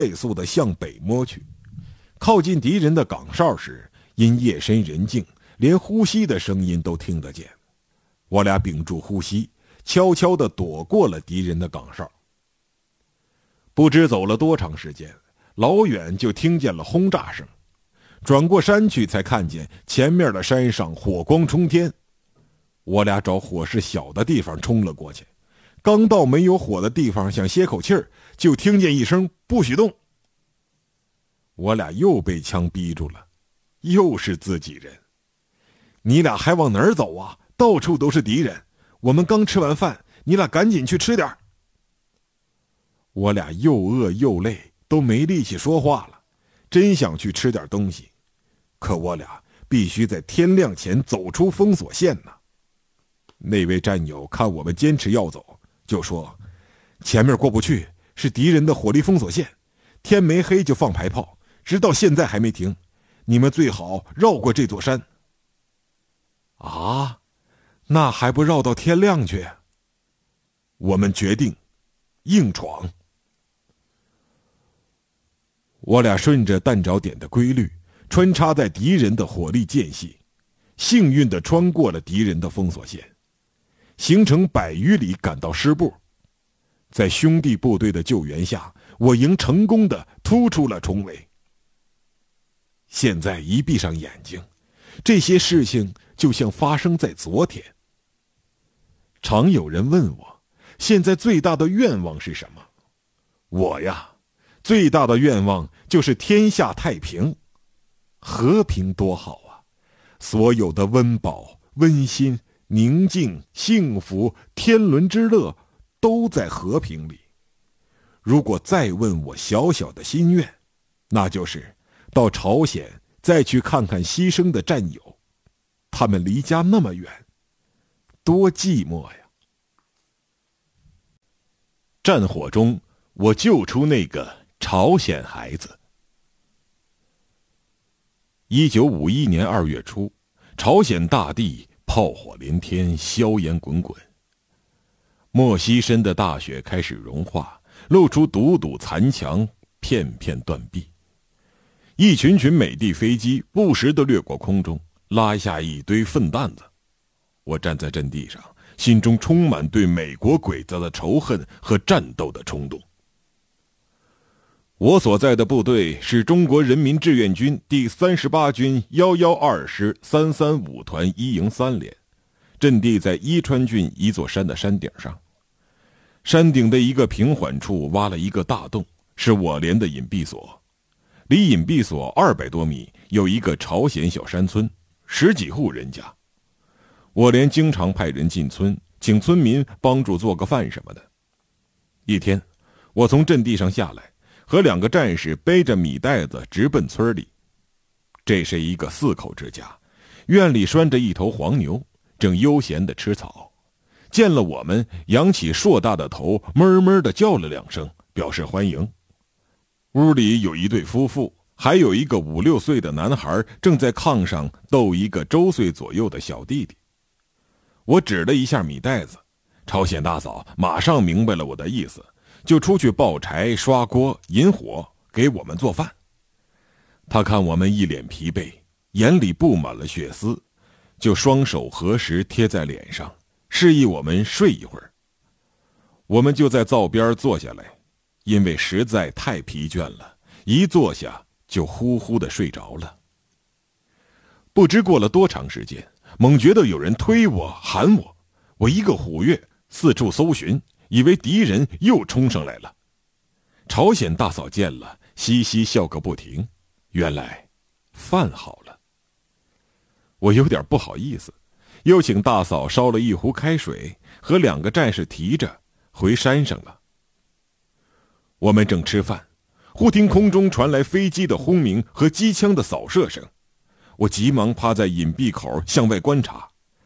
快速地向北摸去。靠近敌人的岗哨时，因夜深人静，连呼吸的声音都听得见。我俩屏住呼吸，悄悄地躲过了敌人的岗哨。不知走了多长时间，老远就听见了轰炸声。转过山去，才看见前面的山上火光冲天。我俩找火势小的地方冲了过去，刚到没有火的地方，想歇口气儿，就听见一声“不许动”。我俩又被枪逼住了，又是自己人。你俩还往哪儿走啊？到处都是敌人。我们刚吃完饭，你俩赶紧去吃点。我俩又饿又累，都没力气说话了，真想去吃点东西。可我俩必须在天亮前走出封锁线呢。那位战友看我们坚持要走，就说：“前面过不去，是敌人的火力封锁线，天没黑就放排炮，直到现在还没停。你们最好绕过这座山。”啊，那还不绕到天亮去？我们决定硬闯。我俩顺着弹着点的规律，穿插在敌人的火力间隙，幸运地穿过了敌人的封锁线，行程100余里赶到师部。在兄弟部队的救援下，我营成功地突出了重围。现在一闭上眼睛，这些事情就像发生在昨天。常有人问我，现在最大的愿望是什么？我呀，最大的愿望就是天下太平。和平多好啊！所有的温饱、温馨、宁静、幸福、天伦之乐都在和平里。如果再问我小小的心愿，那就是到朝鲜再去看看牺牲的战友，他们离家那么远，多寂寞呀。战火中，我救出那个朝鲜孩子。1951年2月初，朝鲜大地炮火连天，硝烟滚滚。莫西深的大雪开始融化，露出堵堵残墙，片片断壁。一群群美帝飞机不时地掠过空中，拉下一堆粪担子。我站在阵地上，心中充满对美国鬼子的仇恨和战斗的冲动。我所在的部队是中国人民志愿军第38军112师335团1营3连，阵地在伊川郡一座山的山顶上。山顶的一个平缓处挖了一个大洞，是我连的隐蔽所。离隐蔽所200多米有一个朝鲜小山村，10几户人家。我连经常派人进村，请村民帮助做个饭什么的。一天，我从阵地上下来，和2个战士背着米袋子直奔村里。这是一个4口之家，院里拴着一头黄牛，正悠闲地吃草。见了我们，扬起硕大的头，哞哞地叫了2声，表示欢迎。屋里有一对夫妇，还有一个5、6岁的男孩正在炕上逗一个周岁左右的小弟弟。我指了一下米袋子，朝鲜大嫂马上明白了我的意思，就出去抱柴、刷锅、引火，给我们做饭。他看我们一脸疲惫，眼里布满了血丝，就双手合十贴在脸上，示意我们睡一会儿。我们就在灶边坐下来，因为实在太疲倦了，一坐下就呼呼地睡着了。不知过了多长时间，猛觉得有人推我喊我，我一个虎跃，四处搜寻，以为敌人又冲上来了。朝鲜大嫂见了，嘻嘻笑个不停，原来饭好了。我有点不好意思，又请大嫂烧了一壶开水，和2个战士提着回山上了。我们正吃饭，忽听空中传来飞机的轰鸣和机枪的扫射声。我急忙趴在隐蔽口向外观察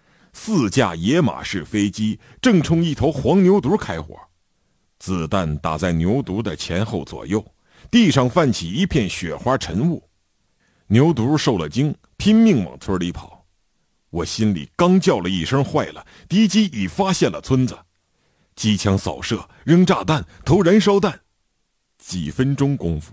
，4架野马式飞机正冲一头黄牛犊开火，子弹打在牛犊的前后左右，地上泛起一片雪花尘雾。牛犊受了惊，拼命往村里跑。我心里刚叫了一声坏了，敌机已发现了村子，机枪扫射，扔炸弹，投燃烧弹。 几分钟功夫。